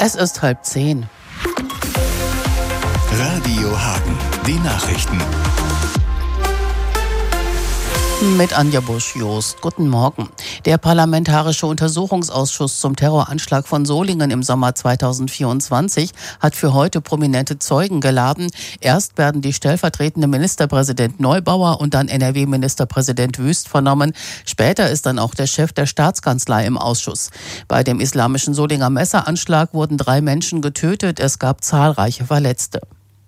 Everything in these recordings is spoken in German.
Es ist 9:30. Radio Hagen, die Nachrichten. Mit Anja Busch-Jost. Guten Morgen. Der Parlamentarische Untersuchungsausschuss zum Terroranschlag von Solingen im Sommer 2024 hat für heute prominente Zeugen geladen. Erst werden die stellvertretende Ministerpräsident Neubauer und dann NRW-Ministerpräsident Wüst vernommen. Später ist dann auch der Chef der Staatskanzlei im Ausschuss. Bei dem islamischen Solinger Messeranschlag wurden 3 Menschen getötet. Es gab zahlreiche Verletzte.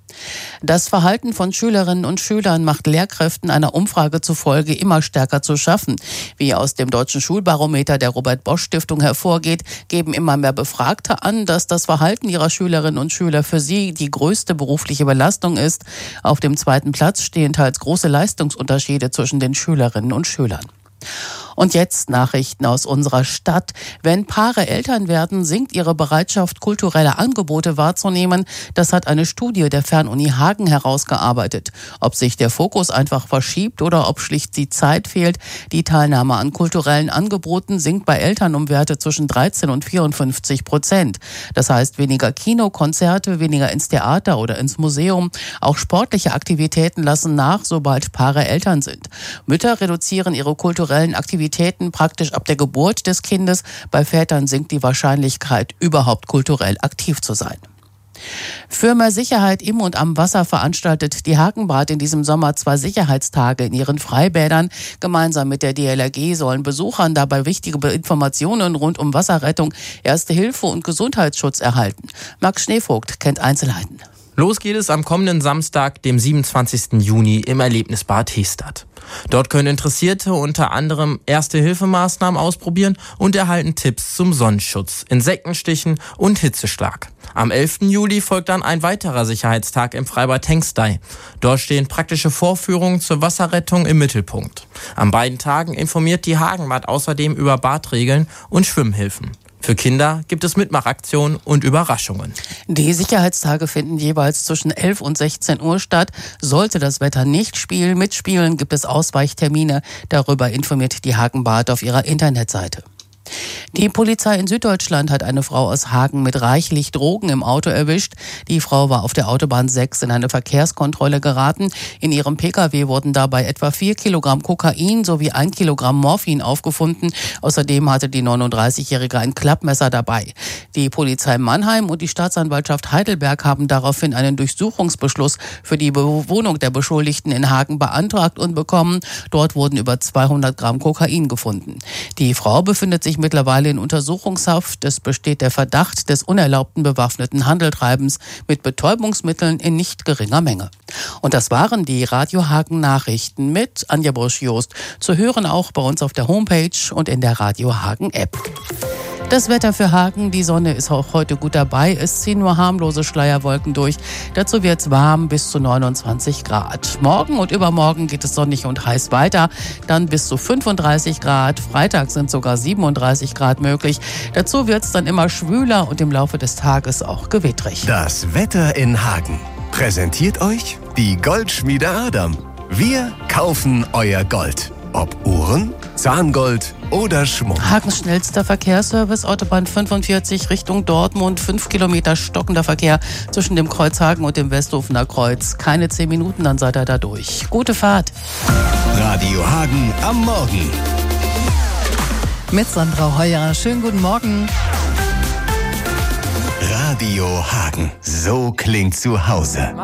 Das Verhalten von Schülerinnen und Schülern macht Lehrkräften einer Umfrage zufolge immer stärker zu schaffen. Wie aus dem Deutschen Schulbarometer der Robert-Bosch-Stiftung hervorgeht, geben immer mehr Befragte an, dass das Verhalten ihrer Schülerinnen und Schüler für sie die größte berufliche Belastung ist. Auf dem 2. Platz stehen teils große Leistungsunterschiede zwischen den Schülerinnen und Schülern. Und jetzt Nachrichten aus unserer Stadt. Wenn Paare Eltern werden, sinkt ihre Bereitschaft, kulturelle Angebote wahrzunehmen. Das hat eine Studie der Fernuni Hagen herausgearbeitet. Ob sich der Fokus einfach verschiebt oder ob schlicht die Zeit fehlt, die Teilnahme an kulturellen Angeboten sinkt bei Eltern um Werte zwischen 13 und 54%. Das heißt weniger Kino, Konzerte, weniger ins Theater oder ins Museum. Auch sportliche Aktivitäten lassen nach, sobald Paare Eltern sind. Mütter reduzieren ihre kulturellen Aktivitäten praktisch ab der Geburt des Kindes. Bei Vätern sinkt die Wahrscheinlichkeit, überhaupt kulturell aktiv zu sein. Für mehr Sicherheit im und am Wasser veranstaltet die Hagenbad in diesem Sommer 2 Sicherheitstage in ihren Freibädern. Gemeinsam mit der DLRG sollen Besuchern dabei wichtige Informationen rund um Wasserrettung, Erste Hilfe und Gesundheitsschutz erhalten. Max Schneevogt kennt Einzelheiten. Los geht es am kommenden Samstag, dem 27. Juni im Erlebnisbad Hestad. Dort können Interessierte unter anderem Erste-Hilfe-Maßnahmen ausprobieren und erhalten Tipps zum Sonnenschutz, Insektenstichen und Hitzeschlag. Am 11. Juli folgt dann ein weiterer Sicherheitstag im Freibad Hengstey. Dort stehen praktische Vorführungen zur Wasserrettung im Mittelpunkt. An beiden Tagen informiert die Hagenbad außerdem über Badregeln und Schwimmhilfen. Für Kinder gibt es Mitmachaktionen und Überraschungen. Die Sicherheitstage finden jeweils zwischen 11 und 16 Uhr statt. Sollte das Wetter nicht mitspielen, gibt es Ausweichtermine. Darüber informiert die Hagenbad auf ihrer Internetseite. Die Polizei in Süddeutschland hat eine Frau aus Hagen mit reichlich Drogen im Auto erwischt. Die Frau war auf der Autobahn 6 in eine Verkehrskontrolle geraten. In ihrem Pkw wurden dabei etwa 4 Kilogramm Kokain sowie 1 Kilogramm Morphin aufgefunden. Außerdem hatte die 39-Jährige ein Klappmesser dabei. Die Polizei Mannheim und die Staatsanwaltschaft Heidelberg haben daraufhin einen Durchsuchungsbeschluss für die Wohnung der Beschuldigten in Hagen beantragt und bekommen. Dort wurden über 200 Gramm Kokain gefunden. Die Frau befindet sich mittlerweile in Untersuchungshaft. Es besteht der Verdacht des unerlaubten bewaffneten Handeltreibens mit Betäubungsmitteln in nicht geringer Menge. Und das waren die Radio Hagen Nachrichten mit Anja Busch-Jost. Zu hören auch bei uns auf der Homepage und in der Radio Hagen App. Das Wetter für Hagen, die Sonne ist auch heute gut dabei. Es ziehen nur harmlose Schleierwolken durch. Dazu wird es warm bis zu 29 Grad. Morgen und übermorgen geht es sonnig und heiß weiter. Dann bis zu 35 Grad. Freitag sind sogar 37 Grad möglich. Dazu wird es dann immer schwüler und im Laufe des Tages auch gewittrig. Das Wetter in Hagen präsentiert euch die Goldschmiede Adam. Wir kaufen euer Gold. Ob Uhren, Zahngold oder Schmuck. Hagens schnellster Verkehrsservice, Autobahn 45 Richtung Dortmund. 5 Kilometer stockender Verkehr zwischen dem Kreuz Hagen und dem Westhofener Kreuz. Keine 10 Minuten, dann seid ihr da durch. Gute Fahrt. Radio Hagen am Morgen. Mit Sandra Heuer. Schönen guten Morgen. Radio Hagen. So klingt zu Hause.